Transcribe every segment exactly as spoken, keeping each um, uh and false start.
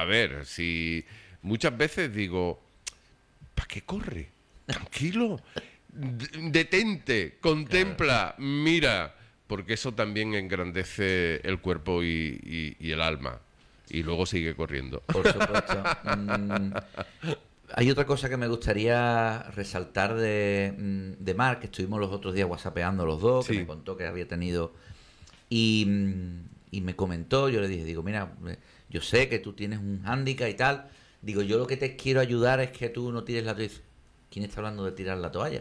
a ver, si muchas veces digo, ¿para qué corre? Tranquilo, D- detente, contempla, mira, porque eso también engrandece el cuerpo y, y- y el alma. Y luego sigue corriendo. Por supuesto. Mm, hay otra cosa que me gustaría resaltar de, mm, de Marc, que estuvimos los otros días whatsappeando los dos, que Sí. me contó que había tenido... Y, mm, y me comentó, yo le dije, digo, mira, eh, yo sé que tú tienes un hándicap y tal. Digo, yo lo que te quiero ayudar es que tú no tires la toalla. ¿Quién está hablando de tirar la toalla?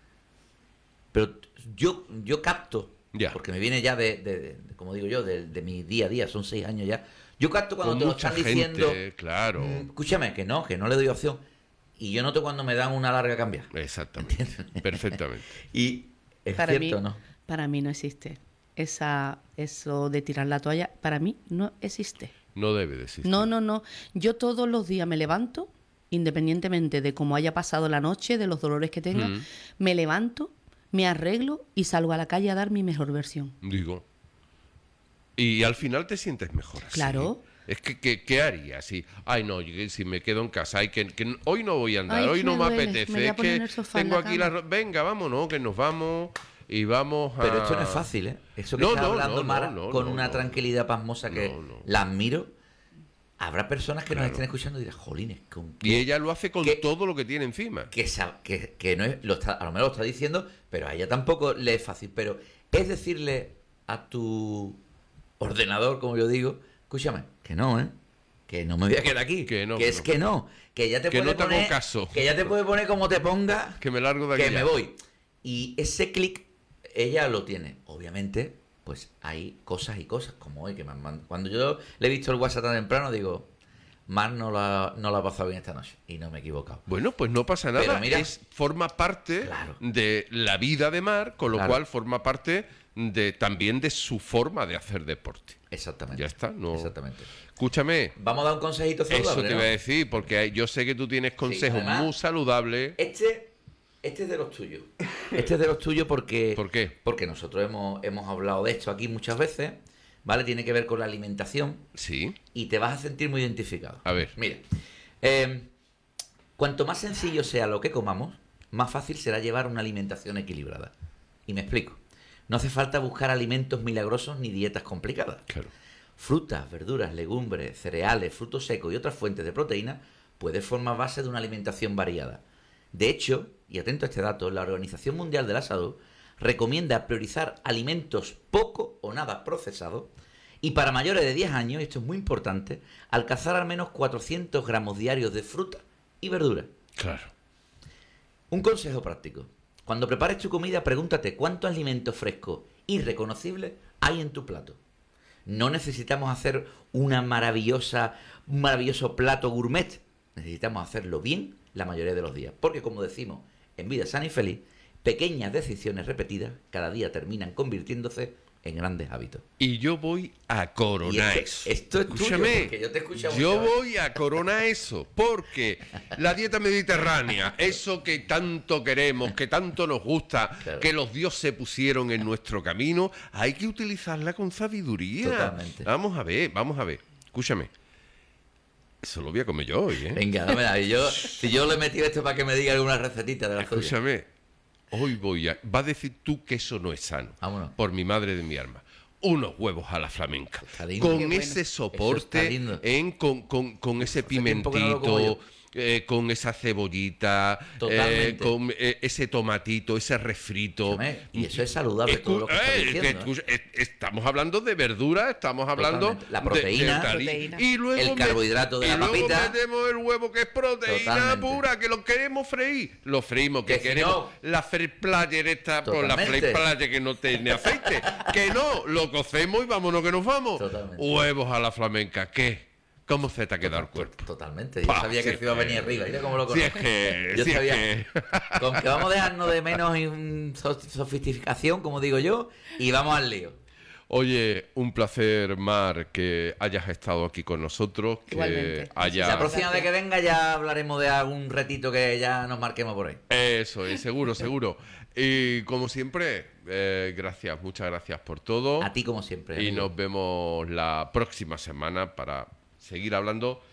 Pero t- yo, yo capto, Ya. porque me viene ya de, de- de- como digo yo, de, de mi día a día, son seis años ya. Yo capto cuando Con te lo mucha están gente, diciendo, claro. "Mm, escúchame, que no, que no le doy opción. Y yo noto cuando me dan una larga cambia. Exactamente, perfectamente. Y es Para cierto, mí, ¿no? para mí no existe. Esa, eso de tirar la toalla, para mí no existe. No debe de existir. No, no, no. Yo todos los días me levanto, independientemente de cómo haya pasado la noche, de los dolores que tenga, Mm. me levanto, me arreglo y salgo a la calle a dar mi mejor versión. Digo. Y al final te sientes mejor así. Claro. Es que, que- ¿qué haría? Si, ay, no, yo- si me quedo en casa, ay, que, que hoy no voy a andar, Ay, hoy que no me me duele, apetece, me voy a es poner que en el sofá en tengo la aquí la... cama. ro- Venga, vámonos, que nos vamos y vamos a... Pero esto no es fácil, ¿eh? Eso que No, está no, hablando no, Mara, no, no, con no, una no. tranquilidad pasmosa que No, no. la admiro. Habrá personas que nos Claro. estén escuchando y dirán, jolines, ¿con Y qué? ella lo hace con ¿Qué? todo lo que tiene encima. Que, sa- que, que no es, lo está, a lo mejor lo está diciendo, pero a ella tampoco le es fácil. Pero es decirle a tu ordenador, como yo digo, escúchame, que no, ¿eh? Que no me voy a quedar aquí. Que no, que que es no. que no. Que ya te Que puede no te hago poner. caso. Que ya te puede poner como te ponga. Que me largo de aquí. Que me ya. voy. Y ese clic, ella lo tiene. Obviamente, pues hay cosas y cosas, como hoy que me han mandado. Cuando yo le he visto el WhatsApp tan temprano, digo, Mar no la, no la ha pasado bien esta noche. Y no me he equivocado. Bueno, pues no pasa nada. Pero mira- es, forma parte Claro. de la vida de Mar, con lo Claro. cual forma parte de también de su forma de hacer deporte. Exactamente. Ya está, no. Exactamente. Escúchame, Vamos a dar un consejito saludable, eso te ¿no? iba a decir, porque hay- yo sé que tú tienes consejos además- muy saludables. Este, este es de los tuyos. Este es de los tuyos porque... ¿Por qué? Porque nosotros hemos, hemos hablado de esto aquí muchas veces, ¿vale? Tiene que ver con la alimentación Sí, y te vas a sentir muy identificado. a ver. Mira, eh, cuanto más sencillo sea lo que comamos, más fácil será llevar una alimentación equilibrada. Y me explico. No hace falta buscar alimentos milagrosos ni dietas complicadas. Claro. Frutas, verduras, legumbres, cereales, frutos secos y otras fuentes de proteína pueden formar base de una alimentación variada. De hecho, y atento a este dato, la Organización Mundial de la Salud recomienda priorizar alimentos poco o nada procesados y para mayores de diez años, y esto es muy importante, alcanzar al menos cuatrocientos gramos diarios de fruta y verdura. Claro. Un consejo práctico. Cuando prepares tu comida, pregúntate cuántos alimentos frescos y reconocibles hay en tu plato. No necesitamos hacer una maravillosa, un maravilloso plato gourmet. Necesitamos hacerlo bien la mayoría de los días. Porque como decimos en Vida Sana y Feliz, pequeñas decisiones repetidas cada día terminan convirtiéndose en grandes hábitos. Y yo voy a coronar Y eso. esto- esto es tuyo, Escúchame, porque yo te he escuchado yo muchas voy a coronar eso, porque la dieta mediterránea, eso que tanto queremos, que tanto nos gusta, Claro. que los dioses se pusieron en nuestro camino, hay que utilizarla con sabiduría. Totalmente. Vamos a ver, vamos a ver. Escúchame. Eso lo voy a comer yo hoy, ¿eh? Venga, dame la- yo, si yo le he metido esto para que me diga alguna recetita de la suya. Escúchame. Hoy voy a... Va a decir tú que eso no es sano. Vámonos. Por mi madre de mi alma. Unos huevos a la flamenca. Está lindo. Con Qué bueno. ese Eso está soporte, lindo. en, con, con, con ese tiempo que no lo como pimentito, yo. eh, con esa cebollita, eh, Totalmente. con eh, ese tomatito, ese refrito. Escúchame, y eso es saludable, Escu- todo lo que estás eh, diciendo, que ¿eh? escu- eh, Estamos hablando de verdura, estamos hablando Totalmente. La de- proteína. de tal y- Proteína. y luego El me- carbohidrato de y la luego papita. metemos el huevo que es proteína Totalmente. pura, que lo queremos freír. Lo freímos, que, Que si queremos no- la Fair Player esta, por la Totalmente. Fair Player que no tiene aceite. Que no, lo cocemos y vámonos que nos vamos. Totalmente. Huevos a la flamenca, ¿qué? ¿Cómo se te ha quedado el cuerpo? Totalmente. Yo Pa, sabía que si esto iba a es venir que- arriba. Mira cómo lo Si conozco. es que... Yo si es sabía. que- Con que vamos a dejarnos de menos y un so- sofisticación, como digo yo, y vamos al lío. Oye, un placer, Mar, que hayas estado aquí con nosotros, que Igualmente. haya... La próxima vez que venga ya hablaremos de algún retito que ya nos marquemos por ahí. Eso es, seguro, seguro. Y como siempre, eh, gracias, muchas gracias por todo. A ti como siempre. Y amigo. nos vemos la próxima semana para seguir hablando